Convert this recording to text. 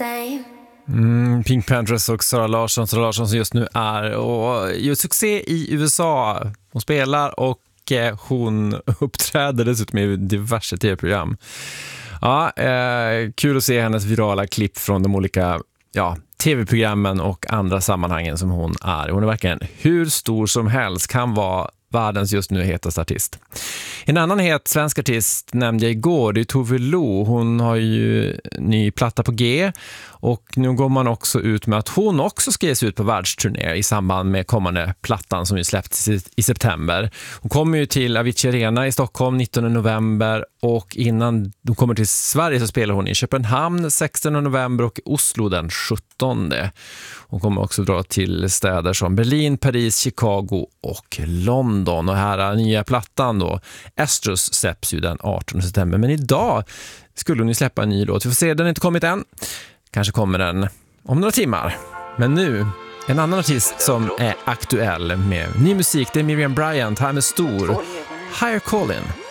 Pink Panthers och Sara Larsson som just nu är och gör succé i USA. Hon spelar och hon uppträder dessutom i diverse tv-program. Ja, kul att se hennes virala klipp från de olika tv-programmen och andra sammanhangen som hon är. Hon är verkligen hur stor som helst, kan vara världens just nu hetaste artist. En annan het svensk artist nämnde jag igår, det är Tove Lo. Hon har ju ny platta på G och nu går man också ut med att hon också ska ges ut på världsturné i samband med kommande plattan som ju släppts i september. Hon kommer ju till Avicii Arena i Stockholm 19 november och innan de kommer till Sverige så spelar hon i Köpenhamn 16 november och Oslo den 17. Hon kommer också dra till städer som Berlin, Paris, Chicago och London. Och här är nya plattan då. Estrus släpps ju den 18 september. Men idag skulle hon ju släppa en ny låt. Vi får se, den har inte kommit än. Kanske kommer den om några timmar. Men nu, en annan artist som är aktuell med ny musik. Det är Miriam Bryant. Här med stor Higher Calling.